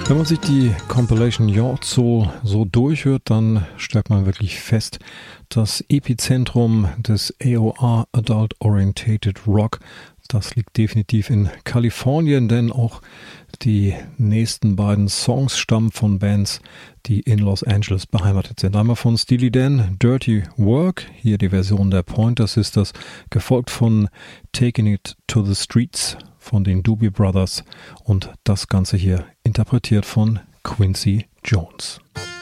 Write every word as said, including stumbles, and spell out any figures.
Wenn man sich die Compilation Yacht Soul so durchhört, dann stellt man wirklich fest, das Epizentrum des A O R Adult Orientated Rock, das liegt definitiv in Kalifornien, denn auch die nächsten beiden Songs stammen von Bands, die in Los Angeles beheimatet sind. Einmal von Steely Dan, Dirty Work, hier die Version der Pointer Sisters, gefolgt von Taking It to the Streets von den Doobie Brothers und das Ganze hier interpretiert von Quincy Jones.